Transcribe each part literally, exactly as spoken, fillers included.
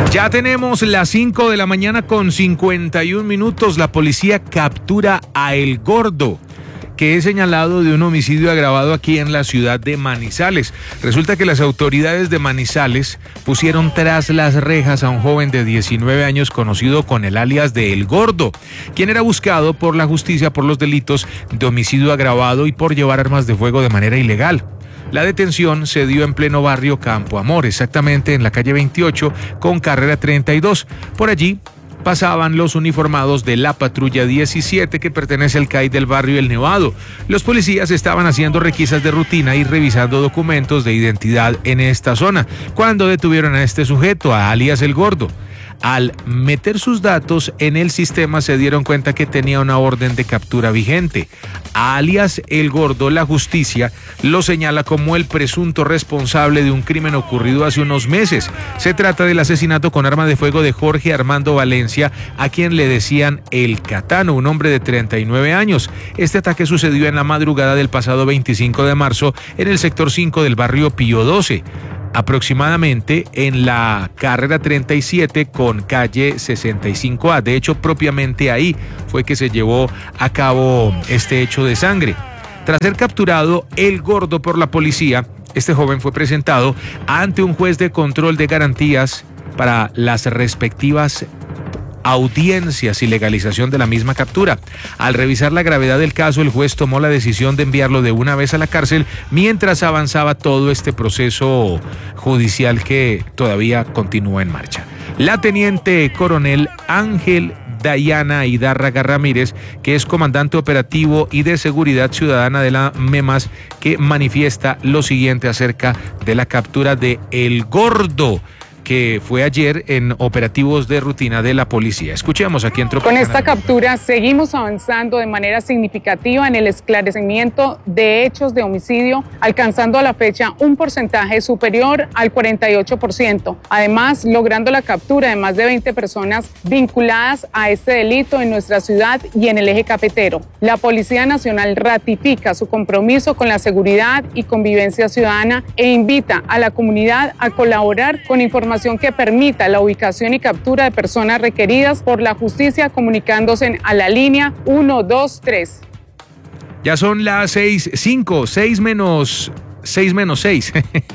Ya tenemos las cinco de la mañana con cincuenta y un minutos. La policía captura a El Gordo, que es señalado de un homicidio agravado aquí en la ciudad de Manizales. Resulta que las autoridades de Manizales pusieron tras las rejas a un joven de diecinueve años conocido con el alias de El Gordo, quien era buscado por la justicia por los delitos de homicidio agravado y por llevar armas de fuego de manera ilegal. La detención se dio en pleno barrio Campo Amor, exactamente en la calle veintiocho con carrera treinta y dos. Por allí pasaban los uniformados de la patrulla diecisiete que pertenece al C A I del barrio El Nevado. Los policías estaban haciendo requisas de rutina y revisando documentos de identidad en esta zona cuando detuvieron a este sujeto, a alias El Gordo. Al meter sus datos en el sistema se dieron cuenta que tenía una orden de captura vigente. Alias El Gordo, la justicia lo señala como el presunto responsable de un crimen ocurrido hace unos meses. Se trata del asesinato con arma de fuego de Jorge Armando Valencia, a quien le decían El Catano, un hombre de treinta y nueve años. Este ataque sucedió en la madrugada del pasado veinticinco de marzo en el sector cinco del barrio Pío doce. Aproximadamente en la carrera treinta y siete con calle sesenta y cinco A. De hecho, propiamente ahí fue que se llevó a cabo este hecho de sangre. Tras ser capturado El Gordo por la policía, este joven fue presentado ante un juez de control de garantías para las respectivas audiencias y legalización de la misma captura. Al revisar la gravedad del caso, el juez tomó la decisión de enviarlo de una vez a la cárcel mientras avanzaba todo este proceso judicial que todavía continúa en marcha. La teniente coronel Ángel Dayana Hidárraga Ramírez, que es comandante operativo y de seguridad ciudadana de la MEMAS, que manifiesta lo siguiente acerca de la captura de El Gordo, que fue ayer en operativos de rutina de la policía. Escuchemos aquí en Tropicana. Con esta captura seguimos avanzando de manera significativa en el esclarecimiento de hechos de homicidio, alcanzando a la fecha un porcentaje superior al cuarenta y ocho por ciento. Además, logrando la captura de más de veinte personas vinculadas a este delito en nuestra ciudad y en el eje cafetero. La Policía Nacional ratifica su compromiso con la seguridad y convivencia ciudadana e invita a la comunidad a colaborar con información que permita la ubicación y captura de personas requeridas por la justicia comunicándose a la línea uno dos tres. Ya son las seis cinco, seis menos seis menos seis.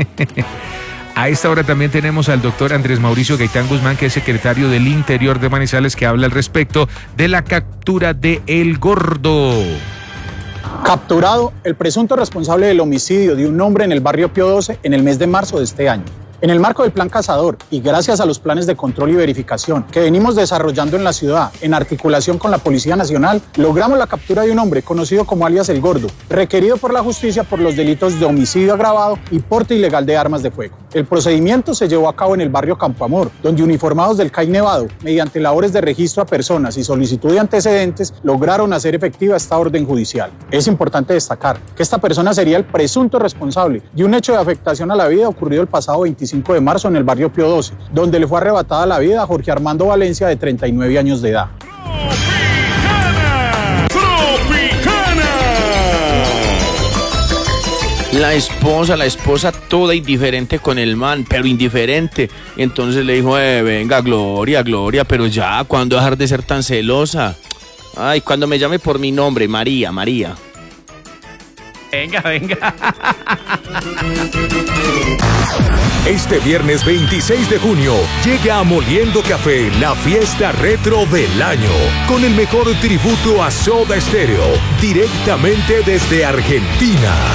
A esta hora también tenemos al doctor Andrés Mauricio Gaitán Guzmán, que es secretario del Interior de Manizales, que habla al respecto de la captura de El Gordo. Capturado el presunto responsable del homicidio de un hombre en el barrio Pío doce en el mes de marzo de este año. En el marco del Plan Cazador y gracias a los planes de control y verificación que venimos desarrollando en la ciudad en articulación con la Policía Nacional, logramos la captura de un hombre conocido como alias El Gordo, requerido por la justicia por los delitos de homicidio agravado y porte ilegal de armas de fuego. El procedimiento se llevó a cabo en el barrio Campo Amor, donde uniformados del C A I Nevado, mediante labores de registro a personas y solicitud de antecedentes, lograron hacer efectiva esta orden judicial. Es importante destacar que esta persona sería el presunto responsable de un hecho de afectación a la vida ocurrido el pasado veinticinco de marzo en el barrio Pío doce, donde le fue arrebatada la vida a Jorge Armando Valencia, de treinta y nueve años de edad. ¡Tropicana! ¡Tropicana! La esposa, la esposa toda indiferente con el man, pero indiferente. Entonces le dijo, eh, venga, Gloria, Gloria, pero ya, ¿cuándo dejar de ser tan celosa? Ay, cuando me llame por mi nombre, María, María. Venga, venga. Este viernes veintiséis de junio llega a Moliendo Café la fiesta retro del año, con el mejor tributo a Soda Stereo, directamente desde Argentina.